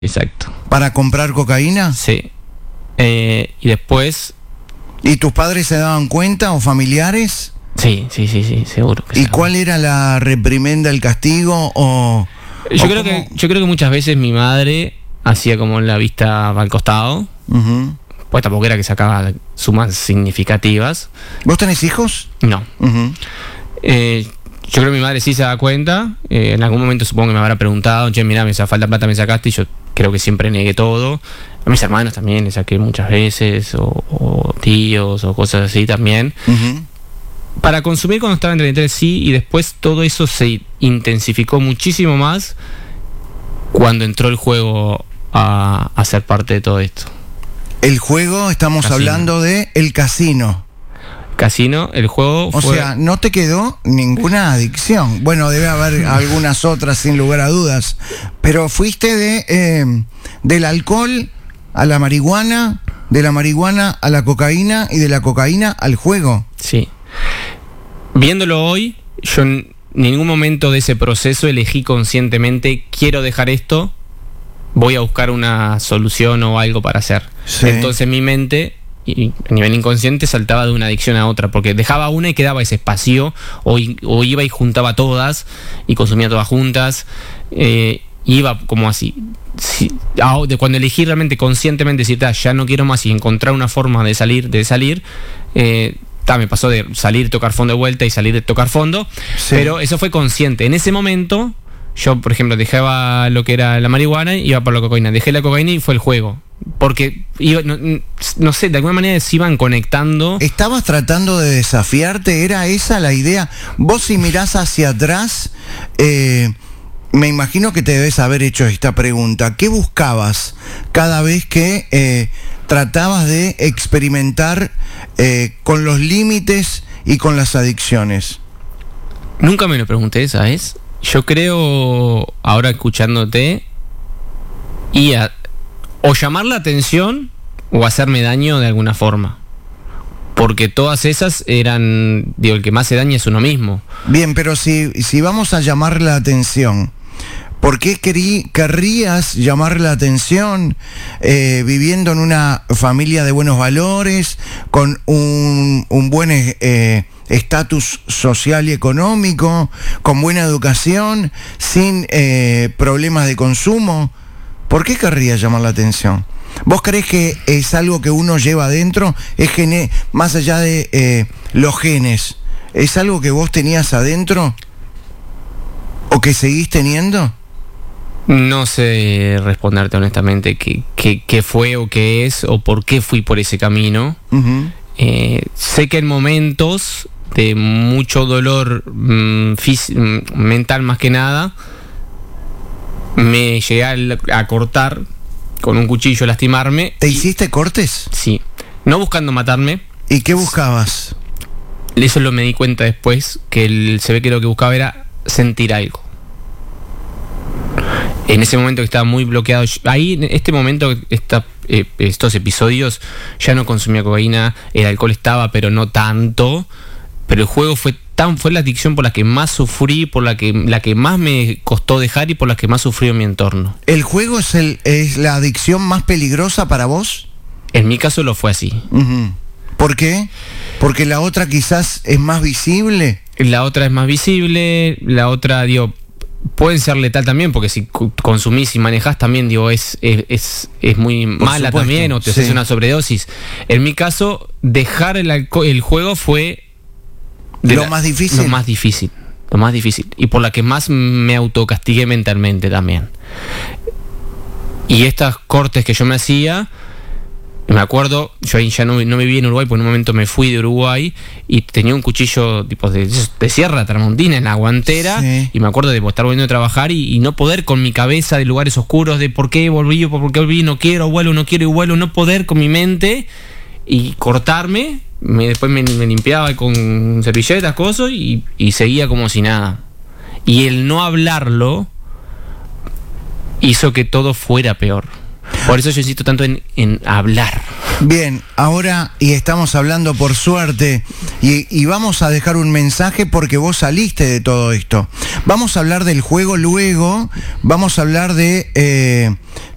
Exacto. ¿Para comprar cocaína? Sí. Y después... ¿Y tus padres se daban cuenta o familiares? Sí, seguro que ¿Y cuál era la reprimenda, el castigo o...? Yo creo que muchas veces mi madre hacía como la vista al costado. Uh-huh. Pues tampoco era que sacaba sumas significativas. ¿Vos tenés hijos? No. Uh-huh. Yo creo que mi madre sí se da cuenta. En algún momento supongo que me habrá preguntado, che, mirá, me falta plata, me sacaste, y yo creo que siempre negué todo. A mis hermanos también les saqué muchas veces, o tíos, o cosas así también. Uh-huh. Para consumir cuando estaba en 33 sí, y después todo eso se intensificó muchísimo más cuando entró el juego a ser parte de todo esto. El juego, estamos hablando de el casino. Casino, el juego fue... O sea, no te quedó ninguna adicción. Bueno, debe haber algunas otras sin lugar a dudas. Pero fuiste del alcohol a la marihuana, de la marihuana a la cocaína y de la cocaína al juego. Sí. Viéndolo hoy, yo en ningún momento de ese proceso elegí conscientemente, quiero dejar esto, voy a buscar una solución o algo para hacer. Sí. Entonces mi mente, y a nivel inconsciente, saltaba de una adicción a otra, porque dejaba una y quedaba ese espacio, o iba y juntaba todas, y consumía todas juntas, iba como así. De cuando elegí realmente conscientemente decir, ya no quiero más, y encontrar una forma de salir, me pasó de salir, tocar fondo de vuelta y salir de tocar fondo, sí. Pero eso fue consciente. En ese momento, yo, por ejemplo, dejaba lo que era la marihuana y iba por la cocaína. Dejé la cocaína y fue el juego. Porque, no sé, de alguna manera se iban conectando. ¿Estabas tratando de desafiarte? ¿Era esa la idea? Vos, si mirás hacia atrás, me imagino que te debes haber hecho esta pregunta. ¿Qué buscabas cada vez que tratabas de experimentar con los límites y con las adicciones? Nunca me lo pregunté, ¿sabes? Yo creo, ahora escuchándote, o llamar la atención o hacerme daño de alguna forma. Porque todas esas eran, el que más se daña es uno mismo. Bien, pero si vamos a llamar la atención, ¿por qué querrías llamar la atención viviendo en una familia de buenos valores, con un buen estatus social y económico, con buena educación, sin problemas de consumo? ¿Por qué querrías llamar la atención? ¿Vos creés que es algo que uno lleva adentro? ¿Es más allá de los genes? ¿Es algo que vos tenías adentro? ¿O que seguís teniendo? No sé responderte honestamente qué fue o qué es o por qué fui por ese camino. Uh-huh. Sé que en momentos de mucho dolor mental más que nada, me llegué a cortar con un cuchillo, lastimarme. ¿Te hiciste cortes? Sí, no buscando matarme. ¿Y qué buscabas? Eso me di cuenta después, que se ve que lo que buscaba era sentir algo. En ese momento que estaba muy bloqueado, ahí en este momento, estos episodios, ya no consumía cocaína, el alcohol estaba, pero no tanto. Pero el juego fue la adicción por la que más sufrí, por la que más me costó dejar y por la que más sufrió mi entorno. ¿El juego es la adicción más peligrosa para vos? En mi caso lo fue así. Uh-huh. ¿Por qué? ¿Porque la otra quizás es más visible? La otra es más visible, la otra, puede ser letal también, porque si consumís y manejás también, es muy por mala, supuesto, también, o te haces una sobredosis. En mi caso, dejar el juego fue más difícil. Lo más difícil. Y por la que más me autocastigué mentalmente también. Y estas cortes que yo me hacía, me acuerdo, yo ahí ya no vivía en Uruguay, porque en un momento me fui de Uruguay y tenía un cuchillo tipo de sierra tramontina en la guantera, sí. Y me acuerdo de estar volviendo a trabajar y no poder con mi cabeza de lugares oscuros, de por qué volví, no quiero, vuelo, no quiero y vuelo, no poder con mi mente y cortarme. Después me limpiaba con servilletas, cosas, y seguía como si nada. Y el no hablarlo hizo que todo fuera peor. Por eso yo insisto tanto en hablar. Bien, ahora, y estamos hablando por suerte, y vamos a dejar un mensaje porque vos saliste de todo esto. Vamos a hablar del juego luego, vamos a hablar de